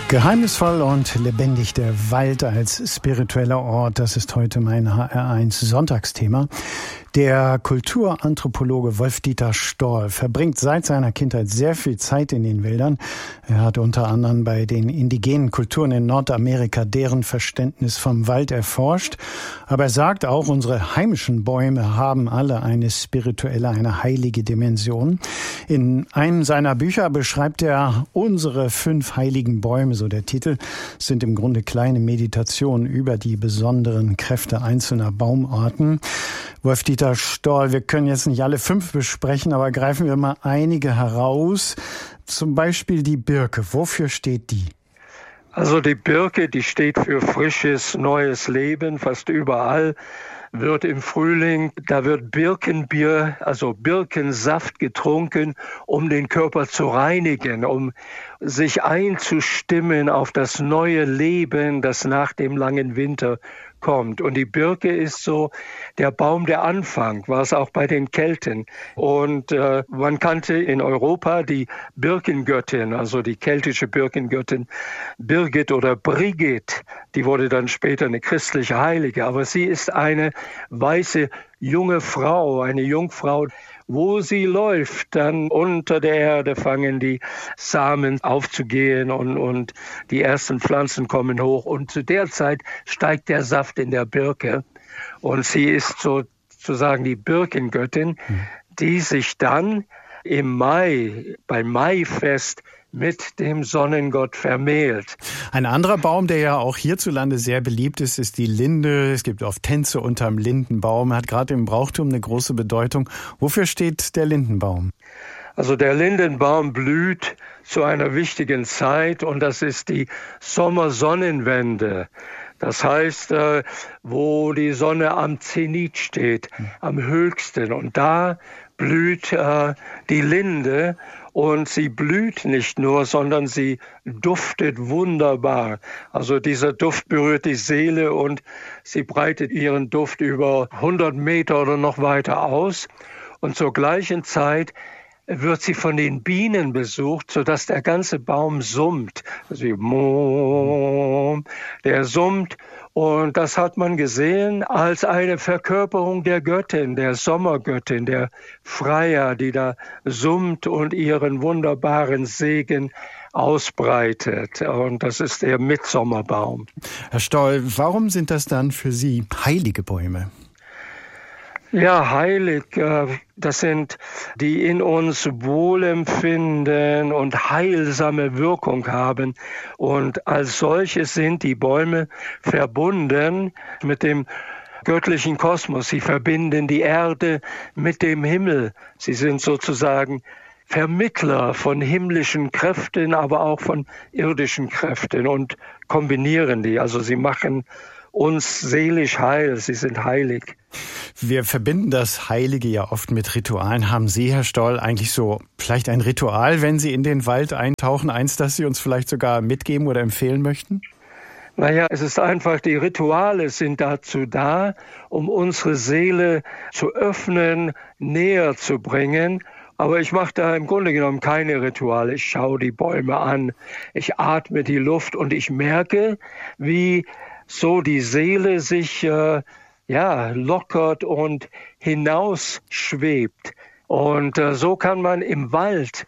Geheimnisvoll und lebendig der Wald als spiritueller Ort, das ist heute mein HR1 Sonntagsthema. Der Kulturanthropologe Wolf-Dieter Storl verbringt seit seiner Kindheit sehr viel Zeit in den Wäldern. Er hat unter anderem bei den indigenen Kulturen in Nordamerika deren Verständnis vom Wald erforscht. Aber er sagt auch, unsere heimischen Bäume haben alle eine spirituelle, eine heilige Dimension. In einem seiner Bücher beschreibt er unsere 5 heiligen Bäume, so der Titel, sind im Grunde kleine Meditationen über die besonderen Kräfte einzelner Baumarten. Wolf-Dieter Storl, wir können jetzt nicht alle 5 besprechen, aber greifen wir mal einige heraus. Zum Beispiel die Birke. Wofür steht die? Also die Birke, die steht für frisches, neues Leben. Fast überall wird im Frühling, da wird Birkenbier, also Birkensaft getrunken, um den Körper zu reinigen, um sich einzustimmen auf das neue Leben, das nach dem langen Winter kommt. Und die Birke ist so der Baum der Anfang, war es auch bei den Kelten. Und man kannte in Europa die Birkengöttin, also die keltische Birkengöttin Birgit oder Brigit. Die wurde dann später eine christliche Heilige. Aber sie ist eine weiße junge Frau, eine Jungfrau. Wo sie läuft, dann unter der Erde fangen die Samen aufzugehen und die ersten Pflanzen kommen hoch. Und zu der Zeit steigt der Saft in der Birke. Und sie ist sozusagen die Birkengöttin, die sich dann im Mai, beim Maifest, mit dem Sonnengott vermählt. Ein anderer Baum, der ja auch hierzulande sehr beliebt ist, ist die Linde. Es gibt oft Tänze unterm Lindenbaum. Er hat gerade im Brauchtum eine große Bedeutung. Wofür steht der Lindenbaum? Also der Lindenbaum blüht zu einer wichtigen Zeit und das ist die Sommersonnenwende. Das heißt, wo die Sonne am Zenit steht, am höchsten. Und da blüht die Linde. Und sie blüht nicht nur, sondern sie duftet wunderbar. Also dieser Duft berührt die Seele und sie breitet ihren Duft über 100 Meter oder noch weiter aus. Und zur gleichen Zeit wird sie von den Bienen besucht, sodass der ganze Baum summt. Also der summt. Und das hat man gesehen als eine Verkörperung der Göttin, der Sommergöttin, der Freya, die da summt und ihren wunderbaren Segen ausbreitet. Und das ist der Mitsommerbaum. Herr Storl, warum sind das dann für Sie heilige Bäume? Ja, heilig, das sind die in uns Wohlempfinden und heilsame Wirkung haben. Und als solche sind die Bäume verbunden mit dem göttlichen Kosmos. Sie verbinden die Erde mit dem Himmel. Sie sind sozusagen Vermittler von himmlischen Kräften, aber auch von irdischen Kräften und kombinieren die. Also sie machen uns seelisch heil, sie sind heilig. Wir verbinden das Heilige ja oft mit Ritualen. Haben Sie, Herr Storl, eigentlich so vielleicht ein Ritual, wenn Sie in den Wald eintauchen, eins, das Sie uns vielleicht sogar mitgeben oder empfehlen möchten? Naja, es ist einfach, die Rituale sind dazu da, um unsere Seele zu öffnen, näher zu bringen. Aber ich mache da im Grunde genommen keine Rituale. Ich schaue die Bäume an, ich atme die Luft und ich merke, wie so die Seele sich lockert und hinausschwebt. Und so kann man im Wald,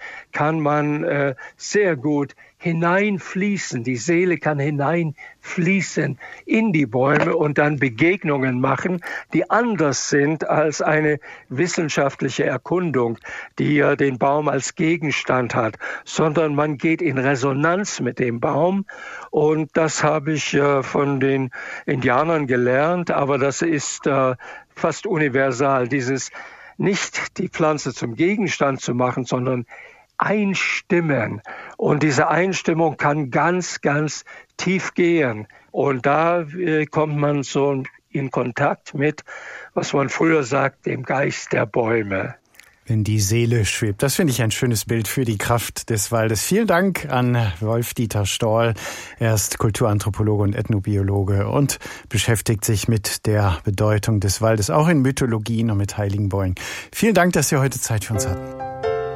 sehr gut hineinfließen. Die Seele kann hineinfließen in die Bäume und dann Begegnungen machen, die anders sind als eine wissenschaftliche Erkundung, die ja den Baum als Gegenstand hat, sondern man geht in Resonanz mit dem Baum. Und das habe ich von den Indianern gelernt, aber das ist fast universal, dieses nicht die Pflanze zum Gegenstand zu machen, sondern einstimmen. Und diese Einstimmung kann ganz, ganz tief gehen. Und da kommt man so in Kontakt mit, was man früher sagt, dem Geist der Bäume. Wenn die Seele schwebt. Das finde ich ein schönes Bild für die Kraft des Waldes. Vielen Dank an Wolf-Dieter Storl. Er ist Kulturanthropologe und Ethnobiologe und beschäftigt sich mit der Bedeutung des Waldes, auch in Mythologien und mit heiligen Bäumen. Vielen Dank, dass Sie heute Zeit für uns hatten.